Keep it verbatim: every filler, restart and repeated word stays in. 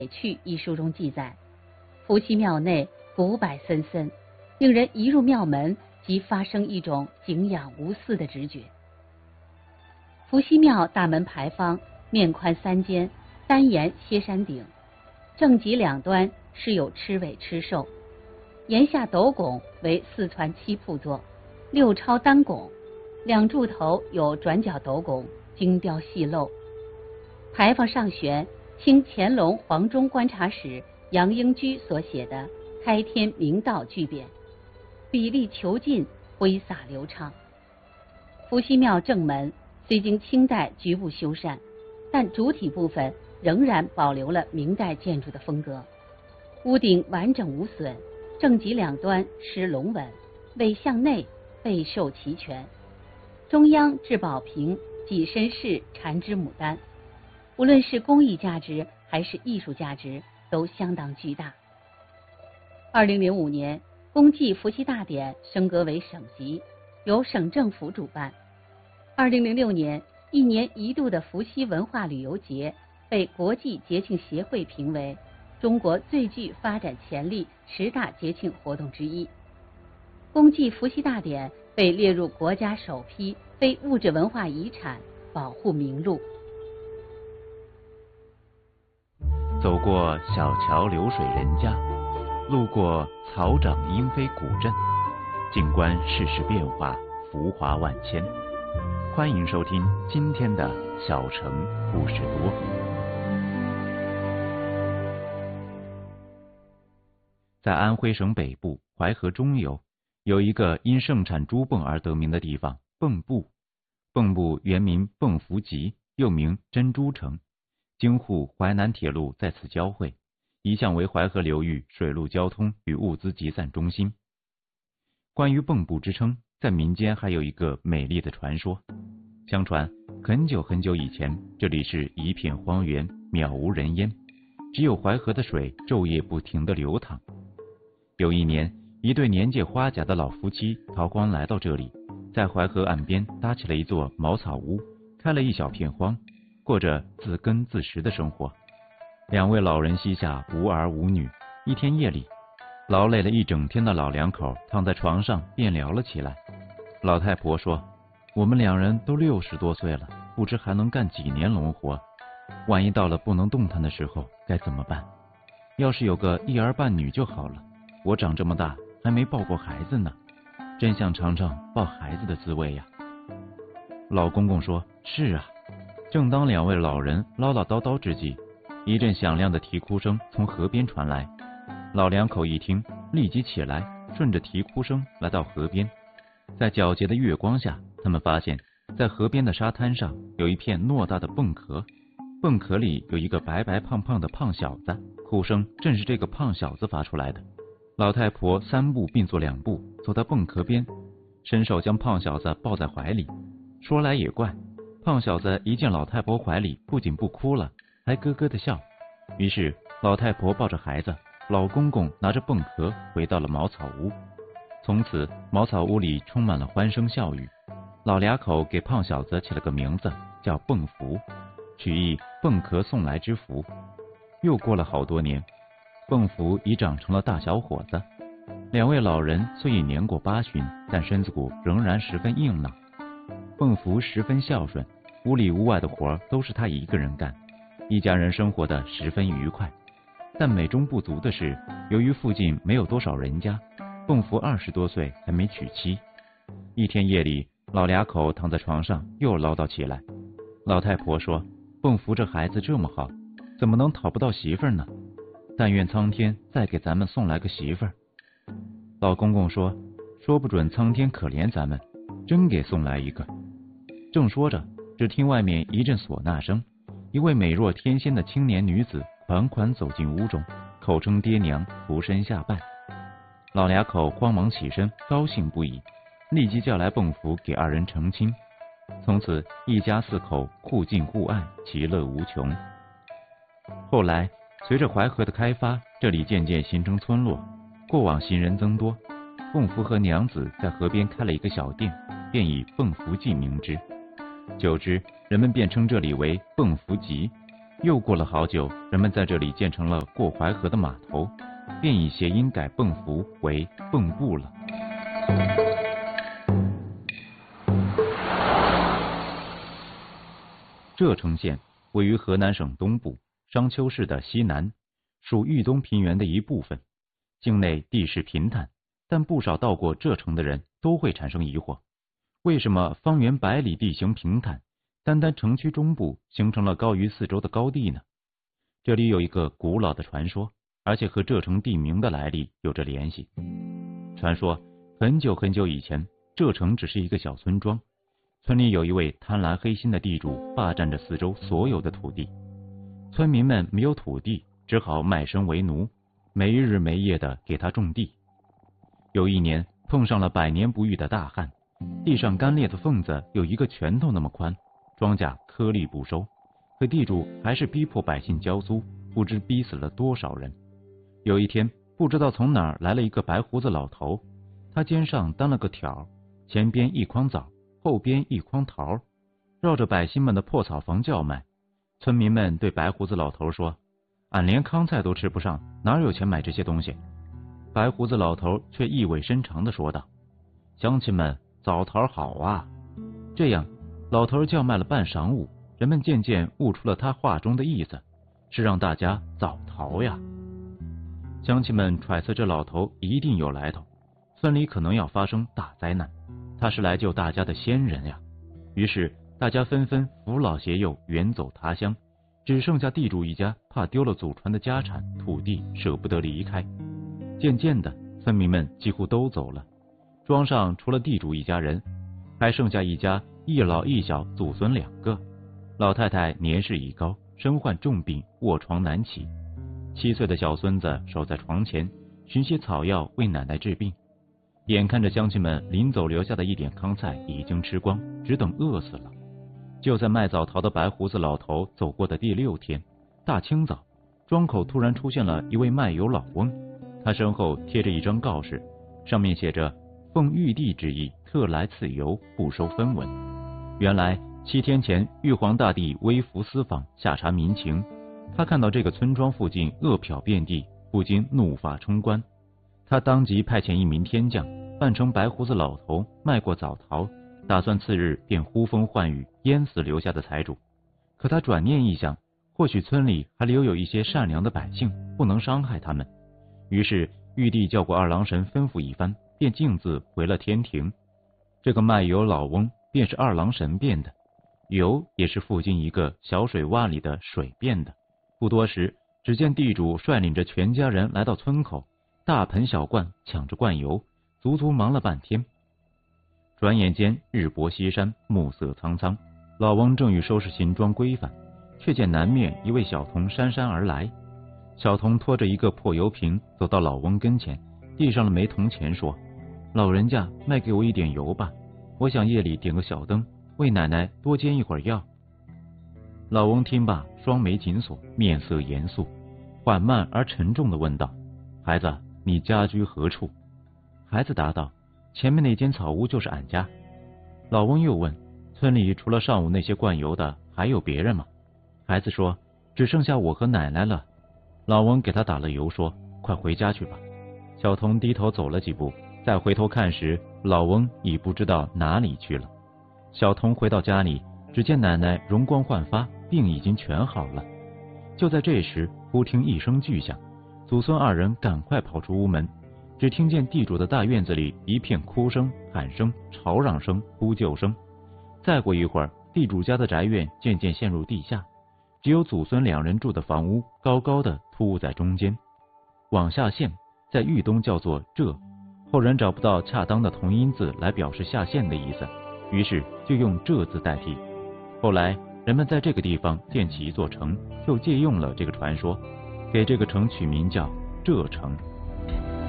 去》一书中记载，伏羲庙内古柏森森，令人一入庙门即发生一种景仰无似的直觉。伏羲庙大门牌坊面宽三间，单檐歇山顶，正脊两端是有螭尾螭兽，檐下斗拱为四团七瀑座，六超单拱，两柱头有转角斗拱，精雕细镂。牌坊上悬清乾隆皇中观察使杨英居所写的开天明道巨匾，比例遒劲，挥洒流畅。伏羲庙正门虽经清代局部修缮，但主体部分仍然保留了明代建筑的风格。屋顶完整无损，正脊两端施龙纹，尾向内，备受齐全。中央置宝瓶、几身饰、缠枝牡丹，无论是工艺价值还是艺术价值都相当巨大。二零零五年，公祭伏羲大典升格为省级，由省政府主办。二零零六年，一年一度的伏羲文化旅游节被国际节庆协会评为中国最具发展潜力十大节庆活动之一。公祭伏羲大典被列入国家首批非物质文化遗产保护名录。 走过小桥流水人家，路过草长莺飞古镇，静观世事变化，浮华万千。欢迎收听今天的小城故事多。在安徽省北部淮河中游，有一个因盛产猪蚌而得名的地方——蚌埠。蚌埠原名蚌埠集，又名珍珠城，京沪淮南铁路在此交汇，一向为淮河流域水陆交通与物资集散中心。关于蚌埠之称，在民间还有一个美丽的传说。相传很久很久以前，这里是一片荒原，渺无人烟，只有淮河的水昼夜不停地流淌。有一年，一对年届花甲的老夫妻逃荒来到这里，在淮河岸边搭起了一座茅草屋，开了一小片荒，过着自耕自食的生活。两位老人膝下无儿无女，一天夜里，劳累了一整天的老两口躺在床上便聊了起来。老太婆说，我们两人都六十多岁了，不知还能干几年农活，万一到了不能动弹的时候该怎么办？要是有个一儿半女就好了，我长这么大还没抱过孩子呢，真想尝尝抱孩子的滋味呀。老公公说，是啊。正当两位老人唠唠叨叨之际，一阵响亮的啼哭声从河边传来。老两口一听，立即起来，顺着啼哭声来到河边。在皎洁的月光下，他们发现在河边的沙滩上有一片偌大的蚌壳，蚌壳里有一个白白胖胖的胖小子，哭声正是这个胖小子发出来的。老太婆三步并作两步走到蚌壳边，伸手将胖小子抱在怀里。说来也怪，胖小子一见老太婆怀里不仅不哭了，还咯咯的笑。于是老太婆抱着孩子，老公公拿着蚌壳回到了茅草屋。从此茅草屋里充满了欢声笑语。老俩口给胖小子起了个名字，叫蚌福，取意蚌壳送来之福。又过了好多年，蚌福已长成了大小伙子。两位老人虽已年过八旬，但身子骨仍然十分硬朗。蚌福十分孝顺，屋里屋外的活都是他一个人干，一家人生活得十分愉快。但美中不足的是，由于附近没有多少人家，蚌福二十多岁还没娶妻。一天夜里，老俩口躺在床上又唠叨起来。老太婆说，蚌福这孩子这么好，怎么能讨不到媳妇呢？但愿苍天再给咱们送来个媳妇儿。老公公说，说不准苍天可怜咱们，真给送来一个。正说着，只听外面一阵唢呐声，一位美若天仙的青年女子款款走进屋中，口称爹娘，俯身下拜。老俩口慌忙起身，高兴不已，立即叫来蚌福给二人成亲。从此一家四口互敬互爱，其乐无穷。后来随着淮河的开发，这里渐渐形成村落，过往行人增多。蚌福和娘子在河边开了一个小店，便以蚌福记名之。久之，人们便称这里为蚌福集。 又过了好久，人们在这里建成了过淮河的码头，便以谐音改蚌埠为蚌埠了。柘城县位于河南省东部商丘市的西南，属豫东平原的一部分，境内地势平坦，但不少到过柘城的人都会产生疑惑，为什么方圆百里地形平坦，单单城区中部形成了高于四周的高地呢？这里有一个古老的传说，而且和柘城地名的来历有着联系。传说很久很久以前，柘城只是一个小村庄，村里有一位贪婪黑心的地主霸占着四周所有的土地，村民们没有土地，只好卖身为奴，没日没夜的给他种地。有一年碰上了百年不遇的大旱，地上干裂的缝子有一个拳头那么宽，庄稼颗粒不收，可地主还是逼迫百姓交租，不知逼死了多少人。有一天，不知道从哪儿来了一个白胡子老头，他肩上担了个挑，前边一筐枣，后边一筐桃，绕着百姓们的破草房叫卖。村民们对白胡子老头说：“俺连糠菜都吃不上，哪有钱买这些东西？”白胡子老头却意味深长地说道：“乡亲们，枣桃好啊！”这样，老头叫卖了半晌午，人们渐渐悟出了他话中的意思，是让大家枣桃呀。乡亲们揣测这老头一定有来头，村里可能要发生大灾难，他是来救大家的先人呀。于是大家纷纷扶老携幼远走他乡，只剩下地主一家怕丢了祖传的家产土地，舍不得离开。渐渐的，村民们几乎都走了，庄上除了地主一家人，还剩下一家一老一小祖孙两个。老太太年事已高，身患重病，卧床难起。七岁的小孙子守在床前，寻些草药为奶奶治病。眼看着乡亲们临走留下的一点糠菜已经吃光，只等饿死了。就在卖枣桃的白胡子老头走过的第六天，大清早，庄口突然出现了一位卖油老翁，他身后贴着一张告示，上面写着：“奉玉帝之意，特来此油，不收分文。”原来七天前，玉皇大帝微服私访，下查民情，他看到这个村庄附近恶殍遍地，不禁怒发冲冠。他当即派遣一名天将，扮成白胡子老头，卖过枣桃，打算次日便呼风唤雨，淹死留下的财主。可他转念一想，或许村里还留有一些善良的百姓，不能伤害他们。于是玉帝叫过二郎神吩咐一番，便径自回了天庭。这个卖油老翁便是二郎神变的，油也是附近一个小水洼里的水变的。不多时，只见地主率领着全家人来到村口，大盆小罐抢着灌油，足足忙了半天。转眼间日薄西山，暮色苍苍，老翁正欲收拾行装归返，却见南面一位小童姗姗而来。小童拖着一个破油瓶走到老翁跟前，递上了枚铜钱，说：“老人家，卖给我一点油吧，我想夜里点个小灯，为奶奶多煎一会儿药。”老翁听罢，双眉紧锁，面色严肃，缓慢而沉重地问道：“孩子，你家居何处？”孩子答道：“前面那间草屋就是俺家。”老翁又问：“村里除了上午那些灌油的，还有别人吗？”孩子说：“只剩下我和奶奶了。”老翁给他打了油，说：“快回家去吧。”小童低头走了几步，再回头看时，老翁已不知道哪里去了。小童回到家里，只见奶奶容光焕发，病已经全好了。就在这时，忽听一声巨响，祖孙二人赶快跑出屋门，只听见地主的大院子里一片哭声、喊声、吵嚷声、呼救声。再过一会儿，地主家的宅院渐渐陷入地下，只有祖孙两人住的房屋高高的突兀在中间。往下陷在豫东叫做柘，后人找不到恰当的同音字来表示下陷的意思，于是就用柘字代替。后来人们在这个地方建起一座城，就借用了这个传说，给这个城取名叫柘城。